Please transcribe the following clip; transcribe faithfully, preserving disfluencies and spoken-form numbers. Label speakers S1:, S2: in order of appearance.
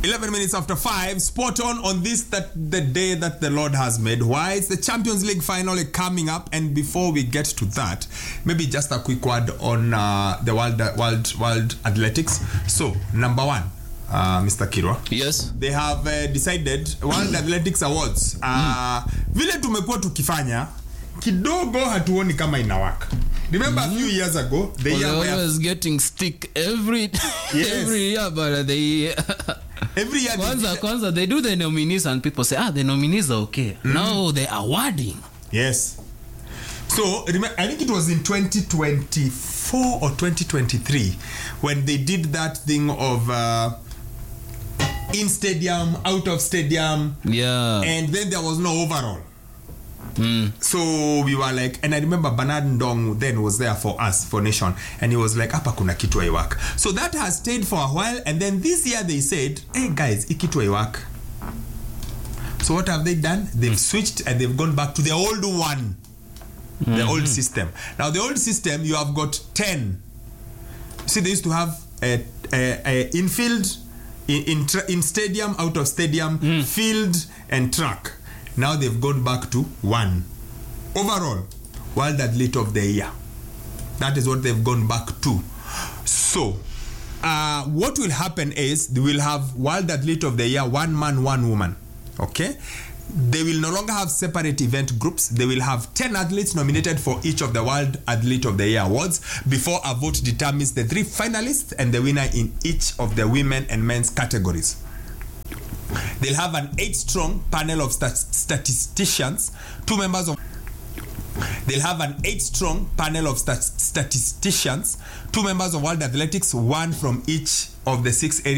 S1: eleven minutes after five, spot on on this, that the day that the Lord has made. Why? It's the Champions League final coming up, and before we get to that, maybe just a quick word on uh, the world, world, world athletics. So, number one, uh, Mister Kirwa.
S2: Yes.
S1: They have uh, decided World Athletics Awards. Uh, mm. Vile tumekuwa tukifanya, kidogo hatuoni kama inawaka. Remember mm-hmm. a few years ago, the
S2: well,
S1: year
S2: they
S1: where
S2: always getting stick every
S1: yes.
S2: every year, but they
S1: every year
S2: kwanza
S1: they,
S2: kwanza they do the nominees and people say, ah, the nominees are okay. Mm-hmm. Now they are awarding.
S1: Yes. So remember, I think it was in twenty twenty-four or twenty twenty-three when they did that thing of uh, in stadium, out of stadium.
S2: Yeah.
S1: And then there was no overall.
S2: Mm.
S1: So we were like, and I remember Bernard Ndong then was there for us, for Nation, and he was like, hapa kuna kitu haiwaka. So that has stayed for a while, and then this year they said, hey guys, hii kitu haiwaka. So what have they done? They've switched and they've gone back to the old one. Mm-hmm. The old system. Now the old system, you have got ten. See, they used to have a, a, a infield, in in, tra- in stadium, out of stadium, mm. field and track. Now they've gone back to one. Overall, World Athlete of the Year. That is what they've gone back to. So, uh, what will happen is they will have World Athlete of the Year, one man, one woman. Okay? They will no longer have separate event groups. They will have ten athletes nominated for each of the World Athlete of the Year awards before a vote determines the three finalists and the winner in each of the women and men's categories. They'll have an eight-strong panel of stat- statisticians, two members of... They'll have an eight-strong panel of stat- statisticians, two members of World Athletics, one from each of the six areas